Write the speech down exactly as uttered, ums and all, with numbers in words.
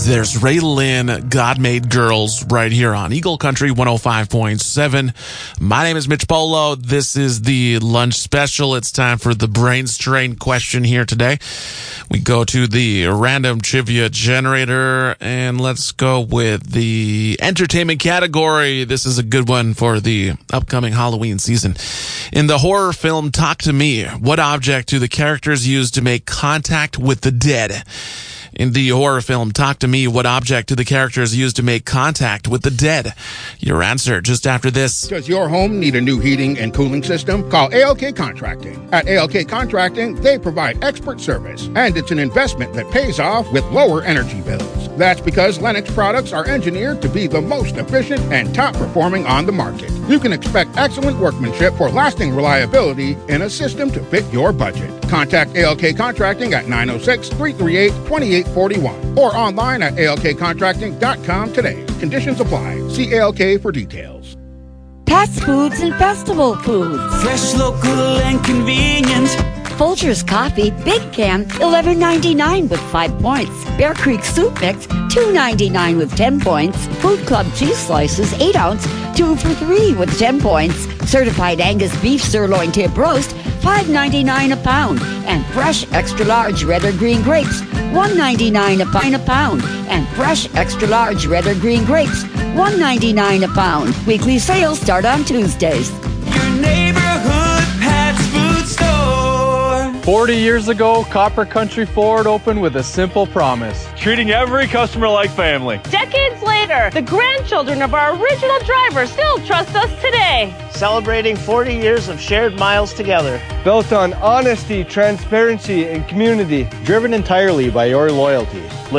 There's Raylan, God Made Girls, right here on Eagle Country one oh five point seven. My name is Mitch Polo. This is the lunch special. It's time for the brain strain question here today. We go to the random trivia generator, and let's go with the entertainment category. This is a good one for the upcoming Halloween season. In the horror film Talk to Me, what object do the characters use to make contact with the dead? In the horror film Talk to Me, what object do the characters use to make contact with the dead? Your answer just after this. Does your home need a new heating and cooling system? Call A L K Contracting. At A L K Contracting, they provide expert service, and it's an investment that pays off with lower energy bills. That's because Lennox products are engineered to be the most efficient and top performing on the market. You can expect excellent workmanship for lasting reliability in a system to fit your budget. Contact A L K Contracting at nine oh six, three three eight, two eight four one or online at A L K contracting dot com today. Conditions apply. See A L K for details. Pat's Foods and Festival Foods. Fresh, local, and convenient. Folgers Coffee, big can, eleven ninety-nine with five points. Bear Creek Soup Mix, two ninety-nine with ten points. Food Club Cheese Slices, eight ounce, two for three with ten points. Certified Angus Beef Sirloin Tip Roast, five ninety-nine a pound. And fresh extra large red or green grapes, one ninety-nine a pound. And fresh extra large red or green grapes, one ninety-nine a pound. Weekly sales start on Tuesdays. Your neighborhood Pat's Food Store. forty years ago, Copper Country Ford opened with a simple promise: treating every customer like family. Decades later, the grandchildren of our original driver still trust us today. Celebrating forty years of shared miles together. Built on honesty, transparency, and community. Driven entirely by your loyalty.